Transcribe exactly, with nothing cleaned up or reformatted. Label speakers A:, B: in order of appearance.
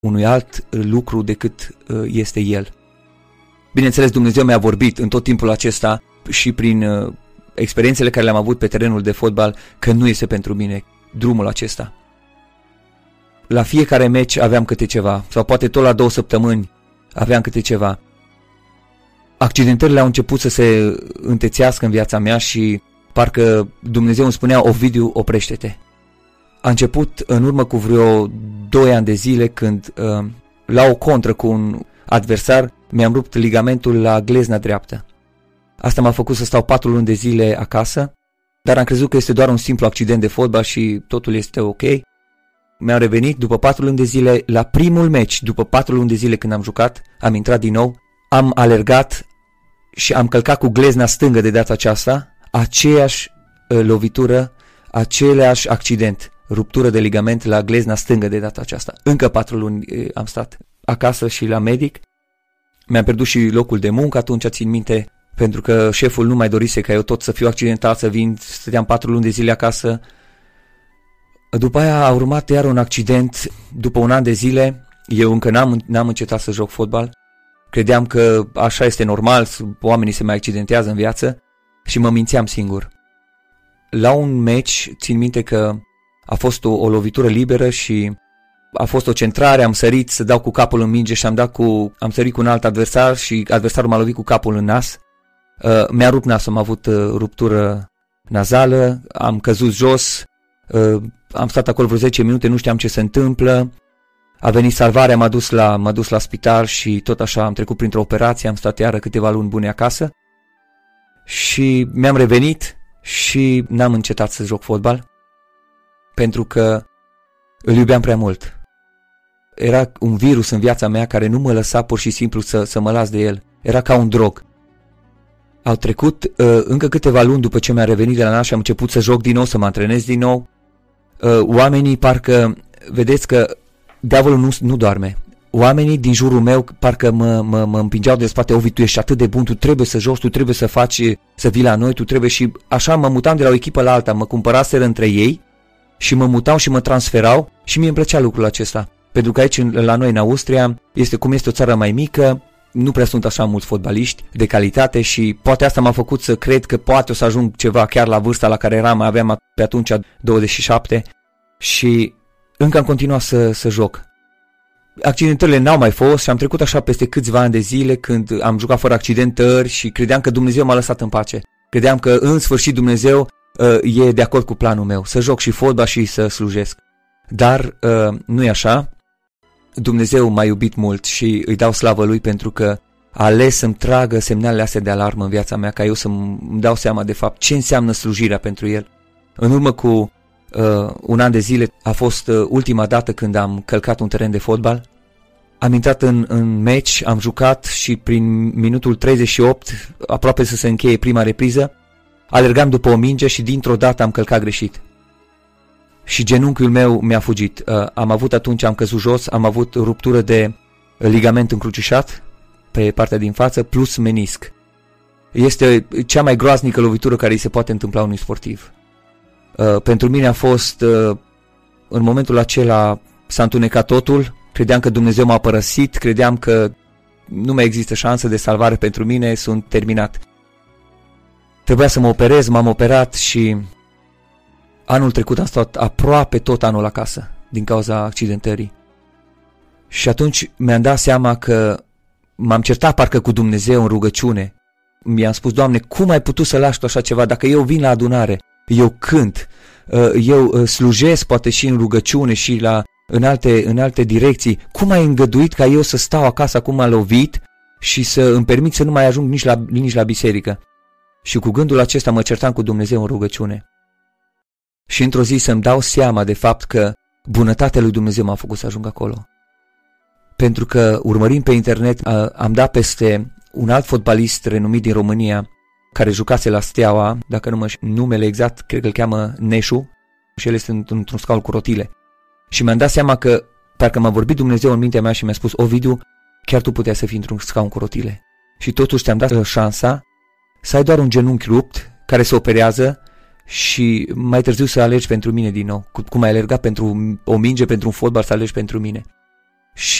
A: unui alt lucru decât este El. Bineînțeles, Dumnezeu mi-a vorbit în tot timpul acesta și prin experiențele care le-am avut pe terenul de fotbal că nu este pentru mine drumul acesta. La fiecare meci aveam câte ceva, sau poate tot la două săptămâni aveam câte ceva. Accidentările au început să se întețească în viața mea și parcă Dumnezeu îmi spunea: Ovidiu, oprește-te. A început în urmă cu vreo doi ani de zile când la o contră cu un adversar mi-am rupt ligamentul la glezna dreaptă. Asta m-a făcut să stau patru luni de zile acasă, dar am crezut că este doar un simplu accident de fotbal și totul este ok. Mi-am revenit după patru luni de zile la primul meci, după patru luni de zile când am jucat, am intrat din nou, am alergat și am călcat cu glezna stângă de data aceasta, aceeași uh, lovitură, același accident, ruptură de ligament la glezna stângă de data aceasta. Încă patru luni uh, am stat acasă și la medic, mi-am pierdut și locul de muncă, atunci țin minte, pentru că șeful nu mai dorise ca eu tot să fiu accidentat, să vin, stăteam patru luni de zile acasă. După aia a urmat iar un accident, după un an de zile, eu încă n-am, n-am încetat să joc fotbal, credeam că așa este normal, oamenii se mai accidentează în viață și mă mințeam singur. La un meci, țin minte că a fost o, o lovitură liberă și a fost o centrare, am sărit să dau cu capul în minge și am, dat cu, am sărit cu un alt adversar și adversarul m-a lovit cu capul în nas. Uh, mi-a rupt nasul, am avut uh, ruptură nazală, am căzut jos, uh, am stat acolo vreo zece minute, nu știam ce se întâmplă. A venit salvarea, m-a dus la, m-a dus la spital și tot așa am trecut printr-o operație, am stat iară câteva luni bune acasă și mi-am revenit și n-am încetat să joc fotbal pentru că îl iubeam prea mult. Era un virus în viața mea care nu mă lăsa pur și simplu să, să mă las de el. Era ca un drog. Au trecut uh, încă câteva luni după ce mi-am revenit de la nas și am început să joc din nou, să mă antrenez din nou. Uh, oamenii parcă, vedeți că diavolul nu, nu doarme. Oamenii din jurul meu parcă mă, mă, mă împingeau de spate: Ovi, tu ești atât de bun, tu trebuie să joci, tu trebuie să faci, să vii la noi, tu trebuie. Și așa mă mutam de la o echipă la alta, mă cumpăraseră între ei și mă mutau și mă transferau și mie îmi plăcea lucrul acesta. Pentru că aici, la noi în Austria, este cum este o țară mai mică, nu prea sunt așa mulți fotbaliști de calitate și poate asta m-a făcut să cred că poate o să ajung ceva chiar la vârsta la care eram, aveam pe atunci douăzeci și șapte și încă am continuat să, să joc. Accidentările n-au mai fost și am trecut așa peste câțiva ani de zile când am jucat fără accidentări și credeam că Dumnezeu m-a lăsat în pace. Credeam că în sfârșit Dumnezeu uh, e de acord cu planul meu, să joc și fotbal și să slujesc. Dar uh, nu e așa. Dumnezeu m-a iubit mult și îi dau slavă Lui pentru că a ales să-mi tragă semnalele astea de alarmă în viața mea, ca eu să-mi dau seama de fapt ce înseamnă slujirea pentru El. În urmă cu uh, un an de zile a fost uh, ultima dată când am călcat un teren de fotbal. Am intrat în, în meci, am jucat și prin minutul treizeci și opt, aproape să se încheie prima repriză, alergam după o minge și dintr-o dată am călcat greșit. Și genunchiul meu mi-a fugit. Uh, am avut atunci, am căzut jos, am avut ruptură de ligament încrucișat pe partea din față, plus menisc. Este cea mai groaznică lovitură care îi se poate întâmpla unui sportiv. Uh, pentru mine a fost, uh, în momentul acela s-a întunecat totul, credeam că Dumnezeu m-a părăsit, credeam că nu mai există șansă de salvare pentru mine, sunt terminat. Trebuia să mă operez, m-am operat și anul trecut am stat aproape tot anul acasă din cauza accidentării. Și atunci mi-am dat seama că m-am certat parcă cu Dumnezeu în rugăciune. Mi-am spus: Doamne, cum ai putut să lași tu așa ceva? Dacă eu vin la adunare, eu cânt, eu slujesc poate și în rugăciune și la, în, alte, în alte direcții, cum ai îngăduit ca eu să stau acasă acum m-a lovit și să îmi permit să nu mai ajung nici la, nici la biserică? Și cu gândul acesta mă certam cu Dumnezeu în rugăciune. Și într-o zi să-mi dau seama de fapt că bunătatea lui Dumnezeu m-a făcut să ajung acolo. Pentru că, urmărind pe internet, am dat peste un alt fotbalist renumit din România, care jucase la Steaua, dacă nu mă știu numele exact, cred că îl cheamă Neșu, și el este într-un scaun cu rotile. Și mi-am dat seama că, parcă m-a vorbit Dumnezeu în mintea mea și mi-a spus: Ovidiu, chiar tu puteai să fii într-un scaun cu rotile. Și totuși te-am dat șansa să ai doar un genunchi rupt, care se operează, și mai târziu să alegi pentru mine din nou. Cum ai alergat pentru o minge, pentru un fotbal, să alegi pentru mine.